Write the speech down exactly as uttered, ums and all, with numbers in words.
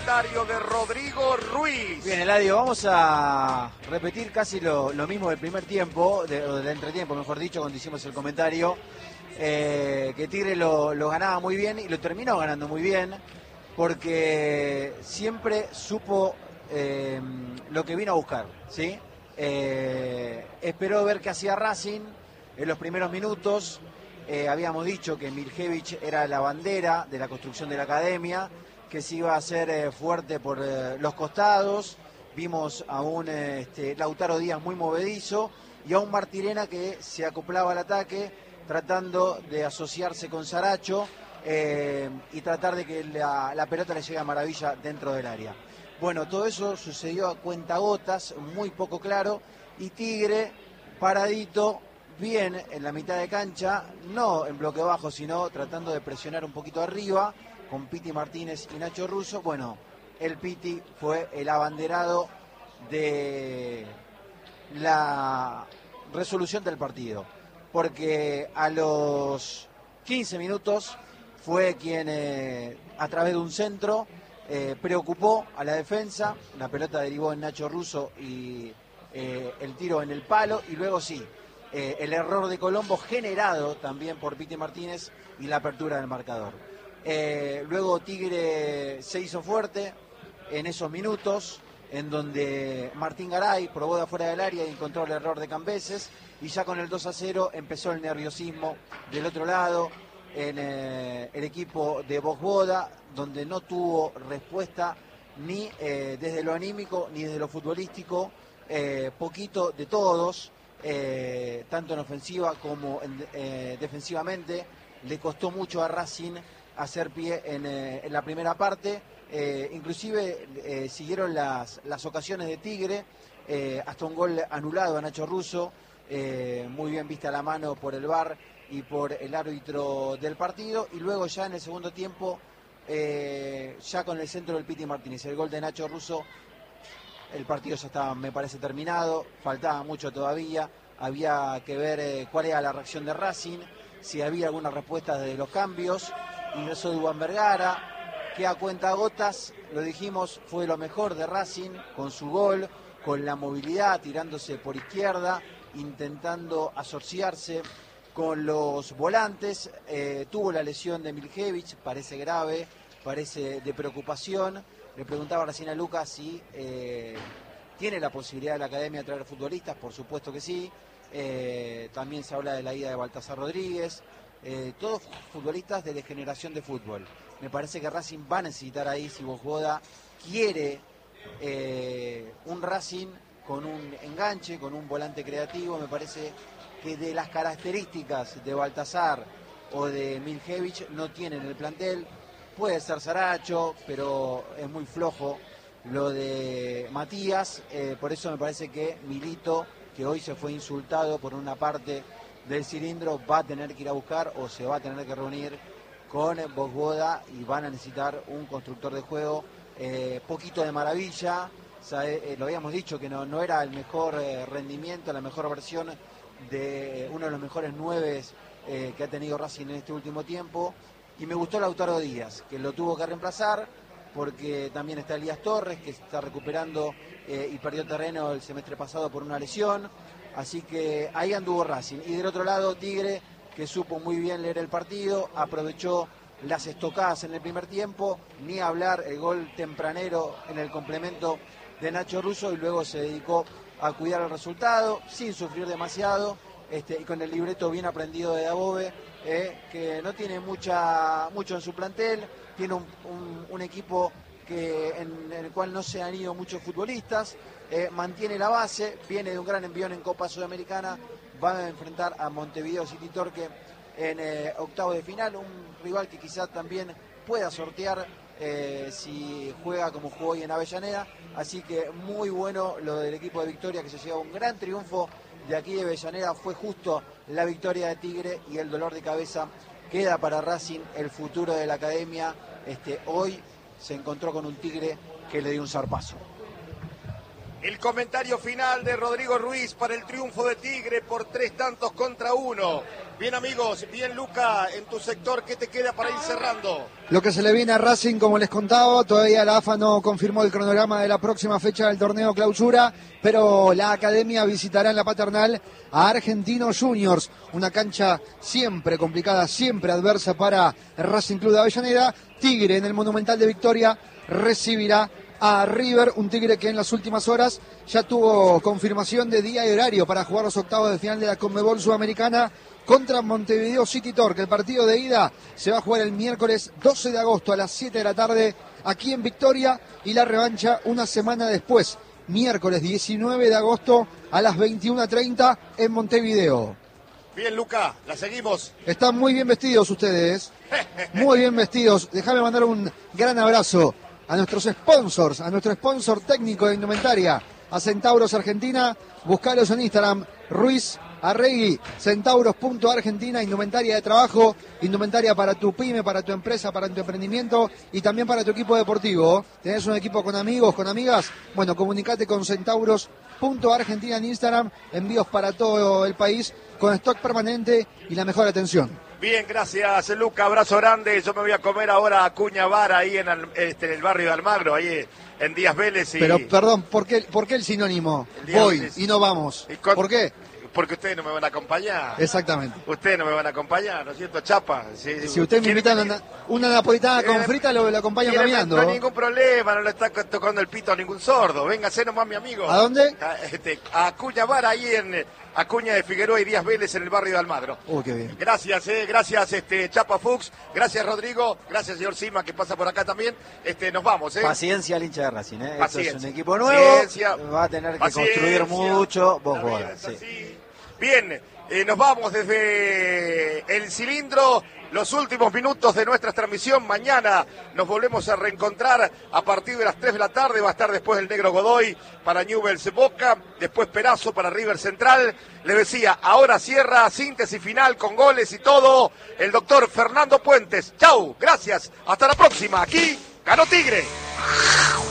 comentario de Rodrigo Ruiz. Bien, Eladio, vamos a repetir casi lo, lo mismo del primer tiempo, de, o del entretiempo, mejor dicho, cuando hicimos el comentario, eh, que Tigre lo, lo ganaba muy bien y lo terminó ganando muy bien, porque siempre supo eh, lo que vino a buscar, ¿sí? Eh, esperó ver qué hacía Racing en los primeros minutos. Eh, habíamos dicho que Miljevich era la bandera de la construcción de la academia, que se iba a hacer eh, fuerte por eh, los costados. Vimos a un eh, este, Lautaro Díaz muy movedizo y a un Martirena que se acoplaba al ataque, tratando de asociarse con Saracho eh, y tratar de que la, la pelota le llegue a maravilla dentro del área. Bueno, todo eso sucedió a cuentagotas, muy poco claro, y Tigre paradito, bien en la mitad de cancha, no en bloque bajo, sino tratando de presionar un poquito arriba, con Piti Martínez y Nacho Russo. Bueno, el Piti fue el abanderado de la resolución del partido, porque a los quince minutos fue quien, eh, a través de un centro, eh, preocupó a la defensa. La pelota derivó en Nacho Russo y eh, el tiro en el palo, y luego sí, Eh, el error de Colombo generado también por Piti Martínez y la apertura del marcador. Eh, luego Tigre se hizo fuerte en esos minutos, en donde Martín Garay probó de afuera del área y encontró el error de Cambeses, y ya con el dos a cero empezó el nerviosismo del otro lado en eh, el equipo de Vojvoda, donde no tuvo respuesta ni eh, desde lo anímico ni desde lo futbolístico, eh, poquito de todos. Eh, tanto en ofensiva como en, eh, defensivamente. Le costó mucho a Racing hacer pie en, eh, en la primera parte, eh, inclusive eh, siguieron las, las ocasiones de Tigre, eh, hasta un gol anulado a Nacho Russo, eh, muy bien vista la mano por el V A R y por el árbitro del partido, y luego ya en el segundo tiempo, eh, ya con el centro del Piti Martínez, el gol de Nacho Russo, el partido ya estaba, me parece, terminado, faltaba mucho todavía, había que ver eh, cuál era la reacción de Racing, si había alguna respuesta de los cambios. Ingresó Duván Vergara, que a cuentagotas, lo dijimos, fue lo mejor de Racing, con su gol, con la movilidad, tirándose por izquierda, intentando asociarse con los volantes. Eh, tuvo la lesión de Miljevich, parece grave, parece de preocupación. Le preguntaba recién a Lucas si eh, tiene la posibilidad de la academia de traer futbolistas. Por supuesto que sí. Eh, también se habla de la ida de Baltasar Rodríguez. Eh, todos futbolistas de degeneración de fútbol. Me parece que Racing va a necesitar ahí, si Vojvoda quiere eh, un Racing con un enganche, con un volante creativo. Me parece que de las características de Baltasar o de Miljevich no tienen el plantel. Puede ser Saracho, pero es muy flojo lo de Matías, eh, por eso me parece que Milito, que hoy se fue insultado por una parte del cilindro, va a tener que ir a buscar o se va a tener que reunir con Vojvoda y van a necesitar un constructor de juego, eh, poquito de maravilla. Sabe, eh, lo habíamos dicho que no, no era el mejor eh, rendimiento, la mejor versión de uno de los mejores nueves eh, que ha tenido Racing en este último tiempo. Y me gustó Lautaro Díaz, que lo tuvo que reemplazar, porque también está Elías Torres, que está recuperando eh, y perdió terreno el semestre pasado por una lesión. Así que ahí anduvo Racing. Y del otro lado, Tigre, que supo muy bien leer el partido, aprovechó las estocadas en el primer tiempo, ni hablar el gol tempranero en el complemento de Nacho Russo, y luego se dedicó a cuidar el resultado, sin sufrir demasiado, este, y con el libreto bien aprendido de Dabove, eh, que no tiene mucha mucho en su plantel, tiene un, un, un equipo que en, en el cual no se han ido muchos futbolistas, eh, mantiene la base, viene de un gran envión en Copa Sudamericana, va a enfrentar a Montevideo City Torque en eh, octavos de final, un rival que quizás también pueda sortear eh, si juega como jugó hoy en Avellaneda. Así que muy bueno lo del equipo de Victoria, que se lleva un gran triunfo de aquí de Avellaneda. Fue justo la victoria de Tigre y el dolor de cabeza queda para Racing, el futuro de la academia. Este, hoy se encontró con un Tigre que le dio un zarpazo. El comentario final de Rodrigo Ruiz para el triunfo de Tigre por tres tantos contra uno. Bien, amigos, bien, Luca, en tu sector, ¿qué te queda para ir cerrando? Lo que se le viene a Racing, como les contaba, todavía la A F A no confirmó el cronograma de la próxima fecha del torneo clausura, pero la academia visitará en la Paternal a Argentinos Juniors, una cancha siempre complicada, siempre adversa para el Racing Club de Avellaneda. Tigre en el Monumental de Victoria recibirá a River, un Tigre que en las últimas horas ya tuvo confirmación de día y horario para jugar los octavos de final de la Conmebol Sudamericana contra Montevideo City Torque. El partido de ida se va a jugar el miércoles doce de agosto a las siete de la tarde aquí en Victoria, y la revancha una semana después, miércoles diecinueve de agosto a las veintiuna treinta en Montevideo. Bien, Luca, la seguimos. Están muy bien vestidos ustedes, muy bien vestidos. Déjame mandar un gran abrazo a nuestros sponsors, a nuestro sponsor técnico de indumentaria, a Centauros Argentina. Buscalos en Instagram, Ruiz Arregui, centauros punto argentina, indumentaria de trabajo, indumentaria para tu pyme, para tu empresa, para tu emprendimiento y también para tu equipo deportivo. ¿Tenés un equipo con amigos, con amigas? Bueno, comunicate con centauros punto argentina en Instagram, envíos para todo el país con stock permanente y la mejor atención. Bien, gracias, Luca, abrazo grande. Yo me voy a comer ahora a Acuña Bar, ahí en el, este, en el barrio de Almagro, ahí en Díaz Vélez. Y... Pero, perdón, ¿por qué, ¿por qué el sinónimo? El Voy Vélez. y no vamos. Y con... ¿Por qué? Porque ustedes no me van a acompañar. Exactamente. Ustedes no me van a acompañar, ¿no es cierto, Chapa? Si, si usted me invita a una, una napolitana con frita, lo, lo acompaño caminando. No hay ningún problema, no le está tocando el pito a ningún sordo. Véngase nomás, mi amigo. ¿A dónde? A, este, a Acuña Bar, ahí en Acuña de Figueroa y Díaz Vélez, en el barrio de Almagro. Uy, qué bien. Gracias, eh, gracias, este, Chapa Fuchs. Gracias, Rodrigo. Gracias, señor Sima, que pasa por acá también. Este, nos vamos, ¿eh? Paciencia al hincha de Racing, ¿eh? Esto es un equipo nuevo. Paciencia. Va a tener que Paciencia. construir mucho. Vos Bien, sí. sí. Bien, eh, nos vamos desde el cilindro. Los últimos minutos de nuestra transmisión. Mañana nos volvemos a reencontrar a partir de las tres de la tarde. Va a estar después el Negro Godoy para Newell's Boca. Después Perazo para River Central. Les decía, ahora cierra, síntesis final con goles y todo, el doctor Fernando Puentes. Chau, gracias. Hasta la próxima. Aquí ganó Tigre.